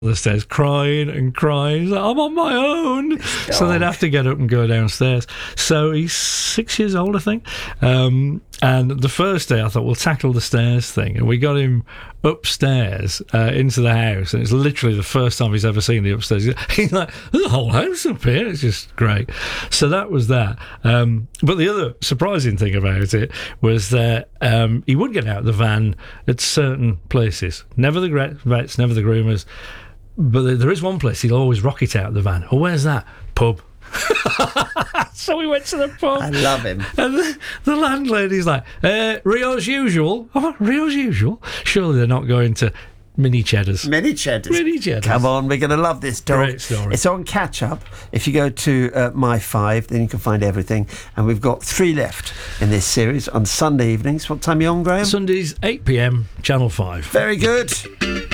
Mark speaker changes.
Speaker 1: the stairs crying and crying. He's like, I'm on my own. So they'd have to get up and go downstairs. So he's 6 years old, I think. And the first day I thought, we'll tackle the stairs thing. And we got him upstairs into the house. And it's literally the first time he's ever seen the upstairs. He's like, there's a whole house up here. It's just great. So that was that. But the other surprising thing about it was that he would get out of the van at certain places. Never the vets, never the groomers. But there is one place he'll always rocket out of the van. Oh, where's that? Pub. So we went to the pub.
Speaker 2: I love him.
Speaker 1: And the landlady's like, Rio's usual. Oh, Rio's usual? Surely they're not going to Mini Cheddars.
Speaker 2: Mini Cheddars. Come on, we're going to love this dog.
Speaker 1: Great story.
Speaker 2: It's on Catch Up. If you go to My5, then you can find everything. And we've got 3 left in this series on Sunday evenings. What time are you on, Graham?
Speaker 1: Sundays, 8 p.m, Channel 5.
Speaker 2: Very good.